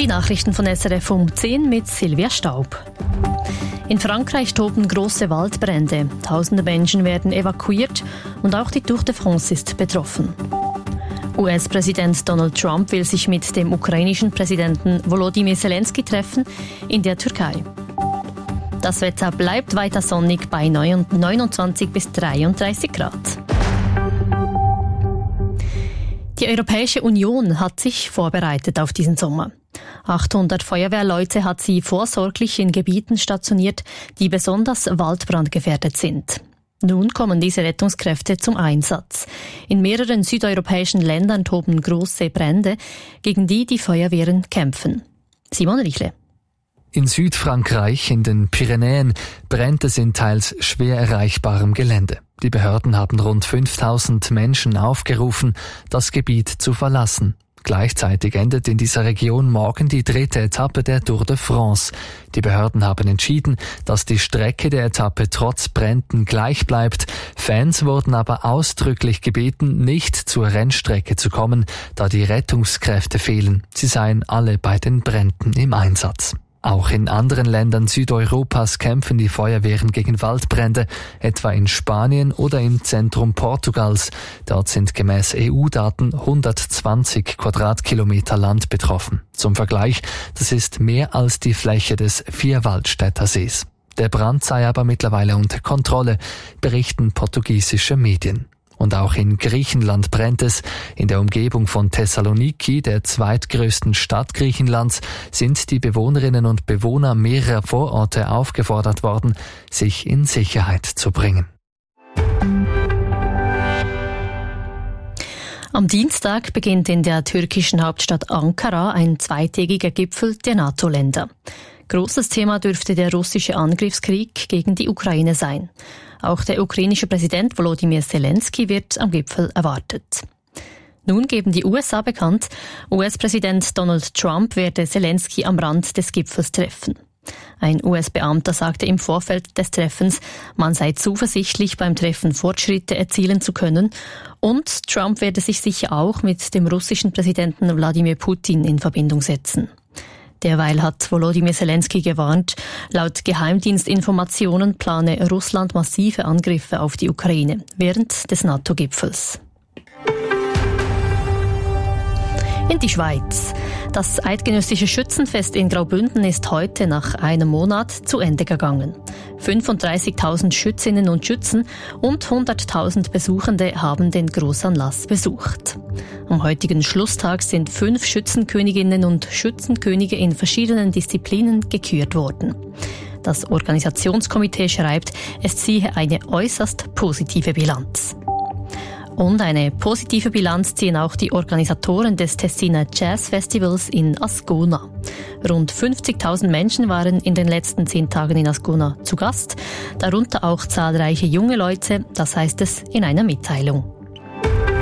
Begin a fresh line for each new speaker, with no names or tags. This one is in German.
Die Nachrichten von SRF um 10 mit Silvia Staub. In Frankreich toben große Waldbrände. Tausende Menschen werden evakuiert und auch die Tour de France ist betroffen. US-Präsident Donald Trump will sich mit dem ukrainischen Präsidenten Volodymyr Zelensky treffen in der Türkei. Das Wetter bleibt weiter sonnig bei 29 bis 33 Grad. Die Europäische Union hat sich vorbereitet auf diesen Sommer. 800 Feuerwehrleute hat sie vorsorglich in Gebieten stationiert, die besonders waldbrandgefährdet sind. Nun kommen diese Rettungskräfte zum Einsatz. In mehreren südeuropäischen Ländern toben große Brände, gegen die die Feuerwehren kämpfen. Simon Richle.
In Südfrankreich, in den Pyrenäen, brennt es in teils schwer erreichbarem Gelände. Die Behörden haben rund 5000 Menschen aufgerufen, das Gebiet zu verlassen. Gleichzeitig endet in dieser Region morgen die 3. Etappe der Tour de France. Die Behörden haben entschieden, dass die Strecke der Etappe trotz Bränden gleich bleibt. Fans wurden aber ausdrücklich gebeten, nicht zur Rennstrecke zu kommen, da die Rettungskräfte fehlen. Sie seien alle bei den Bränden im Einsatz. Auch in anderen Ländern Südeuropas kämpfen die Feuerwehren gegen Waldbrände, etwa in Spanien oder im Zentrum Portugals. Dort sind gemäß EU-Daten 120 Quadratkilometer Land betroffen. Zum Vergleich, das ist mehr als die Fläche des Vierwaldstätter Sees. Der Brand sei aber mittlerweile unter Kontrolle, berichten portugiesische Medien. Und auch in Griechenland brennt es. In der Umgebung von Thessaloniki, der zweitgrößten Stadt Griechenlands, sind die Bewohnerinnen und Bewohner mehrerer Vororte aufgefordert worden, sich in Sicherheit zu bringen.
Am Dienstag beginnt in der türkischen Hauptstadt Ankara ein zweitägiger Gipfel der NATO-Länder. Großes Thema dürfte der russische Angriffskrieg gegen die Ukraine sein. Auch der ukrainische Präsident Volodymyr Zelensky wird am Gipfel erwartet. Nun geben die USA bekannt, US-Präsident Donald Trump werde Zelensky am Rand des Gipfels treffen. Ein US-Beamter sagte im Vorfeld des Treffens, man sei zuversichtlich, beim Treffen Fortschritte erzielen zu können und Trump werde sich sicher auch mit dem russischen Präsidenten Wladimir Putin in Verbindung setzen. Derweil hat Volodymyr Zelensky gewarnt, laut Geheimdienstinformationen plane Russland massive Angriffe auf die Ukraine während des NATO-Gipfels. In die Schweiz. Das eidgenössische Schützenfest in Graubünden ist heute nach einem Monat zu Ende gegangen. 35.000 Schützinnen und Schützen und 100.000 Besuchende haben den Grossanlass besucht. Am heutigen Schlusstag sind 5 Schützenköniginnen und Schützenkönige in verschiedenen Disziplinen gekürt worden. Das Organisationskomitee schreibt, es ziehe eine äußerst positive Bilanz. Und eine positive Bilanz ziehen auch die Organisatoren des Tessiner Jazz Festivals in Ascona. Rund 50.000 Menschen waren in den letzten 10 Tagen in Ascona zu Gast, darunter auch zahlreiche junge Leute, das heißt es in einer Mitteilung.